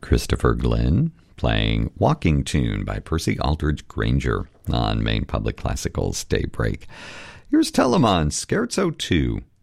Christopher Glenn playing Walking Tune by Percy Aldridge Granger on Maine Public Classical's Daybreak. Here's Telemann, Scherzo 2.